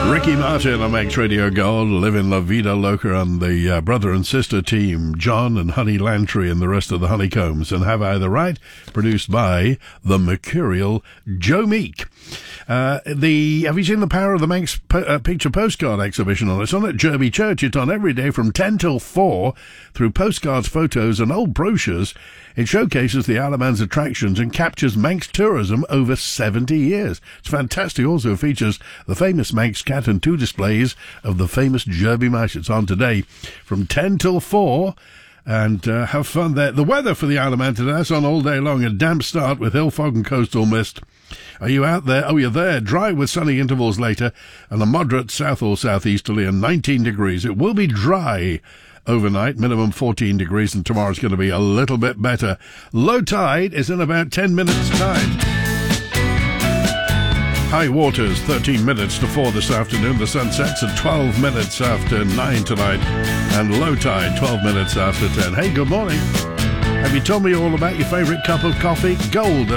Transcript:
Ricky Martin on Manx Radio Gold, Living La Vida Loca, and the brother and sister team, John and Honey Lantry and the rest of the Honeycombs, and Have I the Right, produced by the mercurial Joe Meek. Have you seen the Power of the Manx picture postcard exhibition on? It's on at Derby Church. It's on every day from 10 till 4 through postcards, photos and old brochures. It showcases the Isle of Man's attractions and captures Manx tourism over 70 years. It's fantastic. Also features the famous Manx cat and 2 displays of the famous Derby mice. It's on today from 10 till 4. And have fun there. The weather for the Isle of Man today, that's on all day long. A damp start with hill fog and coastal mist. Are you out there? Oh, you're there. Dry with sunny intervals later, and a moderate south or southeasterly and 19 degrees. It will be dry overnight, minimum 14 degrees, and tomorrow's going to be a little bit better. Low tide is in about 10 minutes' time. High waters, 13 minutes to 4 this afternoon. The sun sets at 12 minutes after 9 tonight. And low tide, 12 minutes after 10. Hey, good morning. Have you told me all about your favourite cup of coffee? Gold.